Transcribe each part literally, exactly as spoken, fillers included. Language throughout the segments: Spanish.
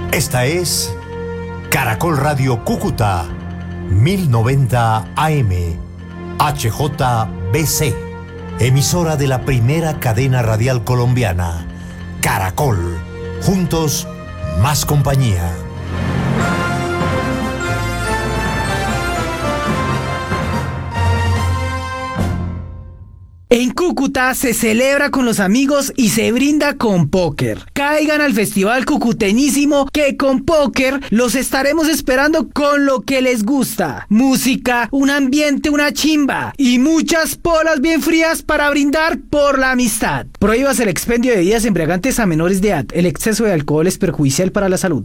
Esta es Caracol Radio Cúcuta, mil noventa A M, H J B C, emisora de la primera cadena radial colombiana, Caracol. Juntos, más compañía. En Cúcuta se celebra con los amigos y se brinda con póker. Caigan al Festival Cucuteñísimo, que con póker los estaremos esperando con lo que les gusta. Música, un ambiente, una chimba y muchas polas bien frías para brindar por la amistad. Prohíbas el expendio de bebidas embriagantes a menores de edad. El exceso de alcohol es perjudicial para la salud.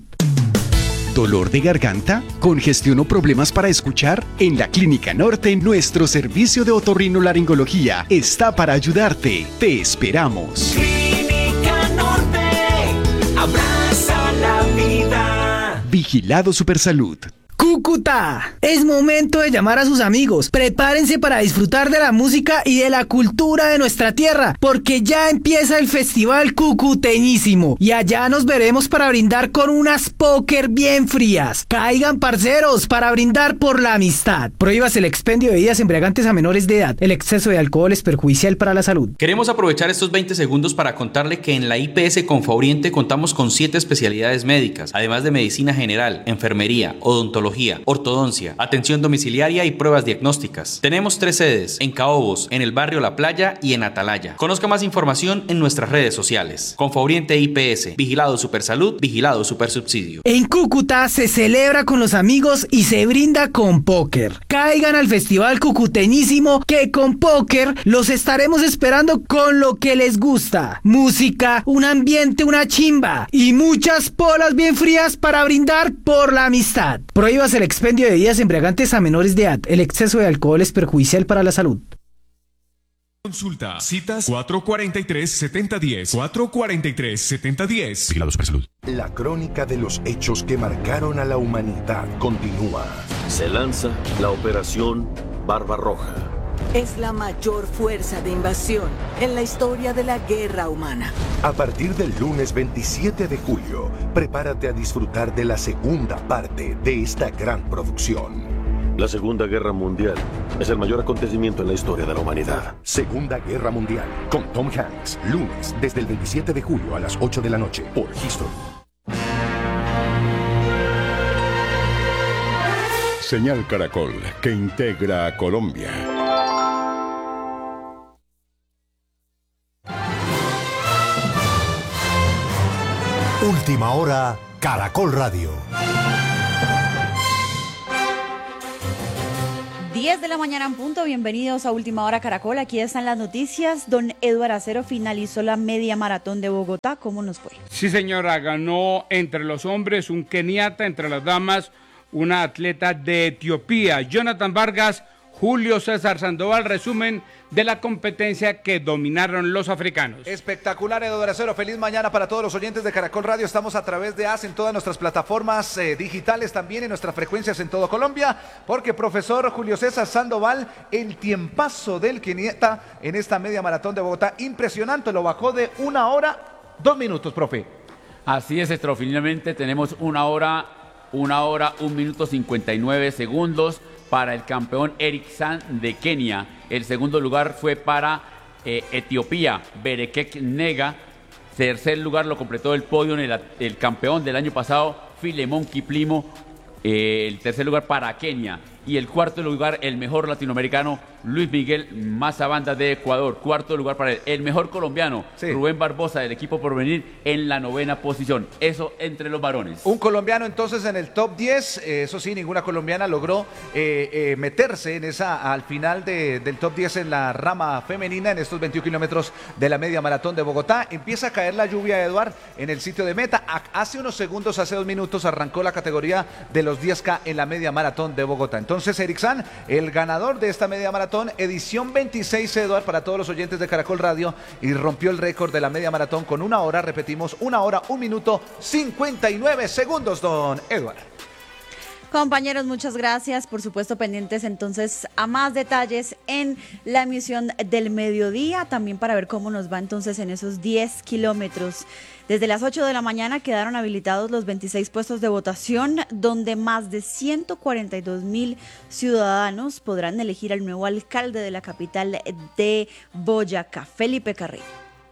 ¿Dolor de garganta? ¿Congestión o problemas para escuchar? En la Clínica Norte, nuestro servicio de otorrinolaringología está para ayudarte. Te esperamos. Clínica Norte, abraza la vida. Vigilado Supersalud. Cúcuta, es momento de llamar a sus amigos. Prepárense para disfrutar de la música y de la cultura de nuestra tierra, porque ya empieza el Festival Cucuteñísimo y allá nos veremos para brindar con unas póker bien frías. Caigan, parceros, para brindar por la amistad. Prohíbas el expendio de bebidas embriagantes a menores de edad. El exceso de alcohol es perjudicial para la salud. Queremos aprovechar estos veinte segundos para contarle que en la I P S Confaoriente contamos con siete especialidades médicas, además de medicina general, enfermería, odontología, ortodoncia, atención domiciliaria y pruebas diagnósticas. Tenemos tres sedes, en Caobos, en el barrio La Playa y en Atalaya. Conozca más información en nuestras redes sociales. Confaoriente I P S, Vigilado Supersalud, Vigilado Supersubsidio. En Cúcuta se celebra con los amigos y se brinda con póker. Caigan al Festival Cucuteñísimo, que con póker los estaremos esperando con lo que les gusta. Música, un ambiente, una chimba y muchas polas bien frías para brindar por la amistad. Prohíbas el expendio de bebidas embriagantes a menores de edad. El exceso de alcohol es perjudicial para la salud. Consulta. Citas cuatro cuatro tres, siete cero uno cero. cuatro cuatro tres, siete cero uno cero. Vigilado Supersalud. La crónica de los hechos que marcaron a la humanidad continúa. Se lanza la Operación Barbarroja. Es la mayor fuerza de invasión en la historia de la guerra humana. A partir del lunes veintisiete de julio, prepárate a disfrutar de la segunda parte de esta gran producción. La Segunda Guerra Mundial es el mayor acontecimiento en la historia de la humanidad. Segunda Guerra Mundial, con Tom Hanks, lunes desde el veintisiete de julio a las ocho de la noche por History. Señal Caracol, que integra a Colombia. Última hora, Caracol Radio. diez de la mañana en punto, bienvenidos a Última Hora Caracol, aquí están las noticias. Don Eduardo Acero finalizó la media maratón de Bogotá, ¿cómo nos fue? Sí señora, ganó entre los hombres un keniata, entre las damas una atleta de Etiopía. Jonathan Vargas, Julio César Sandoval, resumen de la competencia que dominaron los africanos. Espectacular, Eduardo Acero. Feliz mañana para todos los oyentes de Caracol Radio. Estamos a través de A S en todas nuestras plataformas eh, digitales, también en nuestras frecuencias en todo Colombia, porque profesor Julio César Sandoval, el tiempazo del keniata en esta media maratón de Bogotá, impresionante, lo bajó de una hora, dos minutos, profe. Así es, extraordinariamente tenemos una hora, una hora, un minuto cincuenta y nueve segundos para el campeón Eric San de Kenia. El segundo lugar fue para eh, Etiopía, Berekek Nega. Tercer lugar lo completó el podio en el, el campeón del año pasado, Filemón Kiplimo. Eh, el tercer lugar para Kenia. Y el cuarto lugar, el mejor latinoamericano, Luis Miguel Mazabanda de Ecuador. Cuarto lugar para él. El mejor colombiano, sí, Rubén Barbosa del equipo Porvenir, en la novena posición. Eso entre los varones. Un colombiano entonces en el top diez. Eh, eso sí, ninguna colombiana logró eh, eh, meterse en esa al final de, del top diez en la rama femenina en estos veintiún kilómetros de la media maratón de Bogotá. Empieza a caer la lluvia, Eduard, en el sitio de meta. Hace unos segundos, hace dos minutos, arrancó la categoría de los diez K en la media maratón de Bogotá. Entonces, Entonces, Eric San, el ganador de esta media maratón, edición veintiséis, Eduard, para todos los oyentes de Caracol Radio, y rompió el récord de la media maratón con una hora, repetimos, una hora, un minuto, cincuenta y nueve segundos, don Eduard. Compañeros, muchas gracias. Por supuesto, pendientes entonces a más detalles en la emisión del mediodía, también para ver cómo nos va entonces en esos diez kilómetros. Desde las ocho de la mañana quedaron habilitados los veintiséis puestos de votación, donde más de ciento cuarenta y dos mil ciudadanos podrán elegir al nuevo alcalde de la capital de Boyacá, Felipe Carrillo.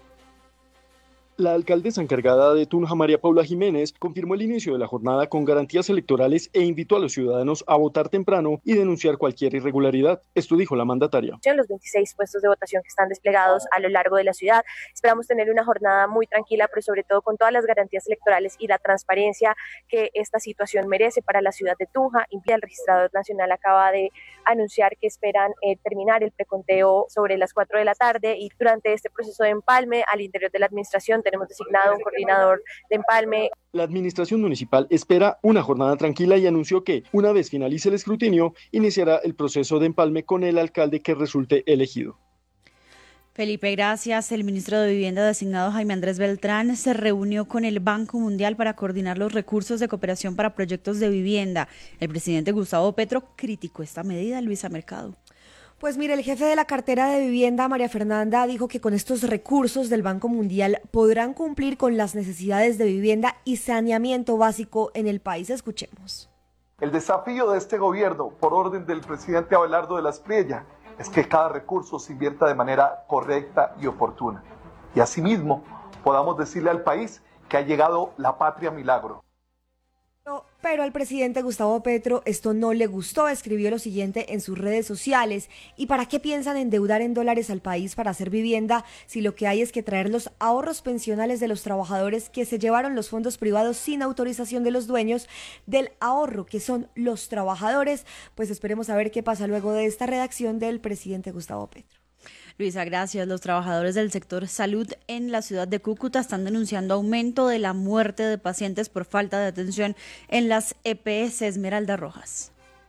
La alcaldesa encargada de Tunja, María Paula Jiménez, confirmó el inicio de la jornada con garantías electorales e invitó a los ciudadanos a votar temprano y denunciar cualquier irregularidad. Esto dijo la mandataria. Los veintiséis puestos de votación que están desplegados a lo largo de la ciudad. Esperamos tener una jornada muy tranquila, pero sobre todo con todas las garantías electorales y la transparencia que esta situación merece para la ciudad de Tunja. El registrador nacional acaba de anunciar que esperan eh, terminar el preconteo sobre las cuatro de la tarde, y durante este proceso de empalme al interior de la administración tenemos designado un coordinador de empalme. La administración municipal espera una jornada tranquila y anunció que, una vez finalice el escrutinio, iniciará el proceso de empalme con el alcalde que resulte elegido. Felipe, gracias. El ministro de Vivienda designado Jaime Andrés Beltrán se reunió con el Banco Mundial para coordinar los recursos de cooperación para proyectos de vivienda. El presidente Gustavo Petro criticó esta medida. Luisa Mercado. Pues mire, el jefe de la cartera de vivienda, María Fernanda, dijo que con estos recursos del Banco Mundial podrán cumplir con las necesidades de vivienda y saneamiento básico en el país. Escuchemos. El desafío de este gobierno, por orden del presidente Abelardo de la Espriella, es que cada recurso se invierta de manera correcta y oportuna. Y asimismo, podamos decirle al país que ha llegado la patria milagro. Pero, pero al presidente Gustavo Petro esto no le gustó, escribió lo siguiente en sus redes sociales. ¿Y para qué piensan endeudar en dólares al país para hacer vivienda si lo que hay es que traer los ahorros pensionales de los trabajadores que se llevaron los fondos privados sin autorización de los dueños del ahorro, que son los trabajadores? Pues esperemos a ver qué pasa luego de esta redacción del presidente Gustavo Petro. Luisa, gracias. Los trabajadores del sector salud en la ciudad de Cúcuta están denunciando aumento de la muerte de pacientes por falta de atención en las E P S. Esmeralda Rojas.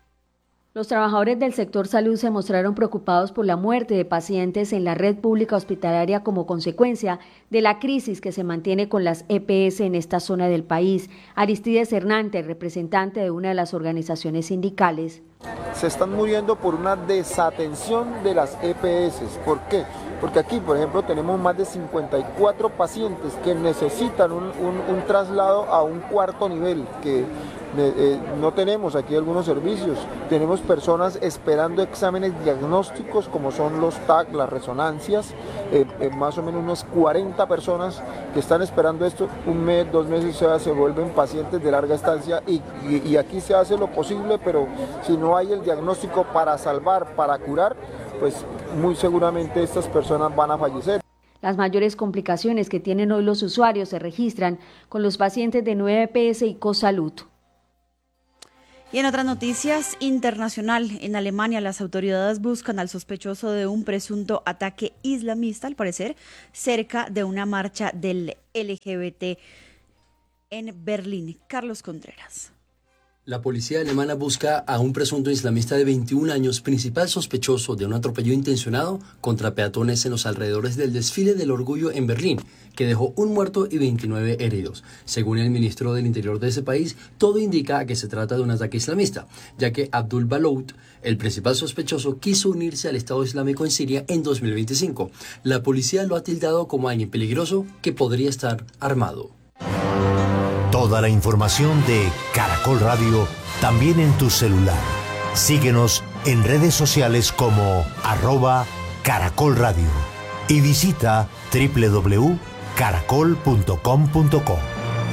Los trabajadores del sector salud se mostraron preocupados por la muerte de pacientes en la red pública hospitalaria como consecuencia de la crisis que se mantiene con las E P S en esta zona del país. Aristides Hernández, representante de una de las organizaciones sindicales. Se están muriendo por una desatención de las E P S. ¿Por qué? Porque aquí, por ejemplo, tenemos más de cincuenta y cuatro pacientes que necesitan un, un, un traslado a un cuarto nivel, que eh, no tenemos aquí algunos servicios. Tenemos personas esperando exámenes diagnósticos como son los T A C, las resonancias, eh, eh, más o menos unas cuarenta personas que están esperando esto, un mes, dos meses, se, se vuelven pacientes de larga estancia y, y, y aquí se hace lo posible, pero si no hay el diagnóstico para salvar, para curar, pues muy seguramente estas personas van a fallecer. Las mayores complicaciones que tienen hoy los usuarios se registran con los pacientes de nueve E P S y Cosalud. Y en otras noticias, internacional, en Alemania las autoridades buscan al sospechoso de un presunto ataque islamista, al parecer, cerca de una marcha del L G B T en Berlín. Carlos Contreras. La policía alemana busca a un presunto islamista de veintiún años, principal sospechoso de un atropello intencionado contra peatones en los alrededores del desfile del orgullo en Berlín, que dejó un muerto y veintinueve heridos. Según el ministro del Interior de ese país, todo indica que se trata de un ataque islamista, ya que Abdul Balout, el principal sospechoso, quiso unirse al Estado Islámico en Siria en dos mil veinticinco. La policía lo ha tildado como alguien peligroso que podría estar armado. Toda la información de Caracol Radio también en tu celular. Síguenos en redes sociales como arroba Caracol Radio y visita doble u doble u doble u punto caracol punto com punto co.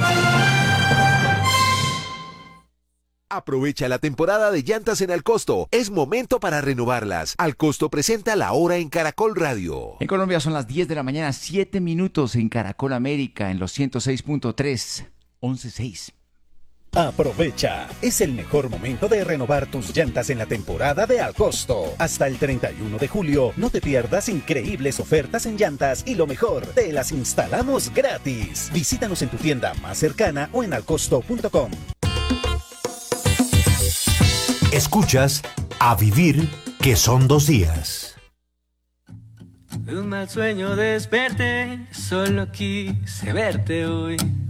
Aprovecha la temporada de llantas en Alcosto. Es momento para renovarlas. Alcosto presenta La Hora en Caracol Radio. En Colombia son las diez de la mañana, siete minutos en Caracol América en los ciento seis punto tres. once seis. Aprovecha, es el mejor momento de renovar tus llantas en la temporada de Alcosto. Hasta el treinta y uno de julio, no te pierdas increíbles ofertas en llantas y lo mejor, te las instalamos gratis. Visítanos en tu tienda más cercana o en alcosto punto com. Escuchas A Vivir, que son dos días. De un mal sueño desperté, solo quise verte hoy.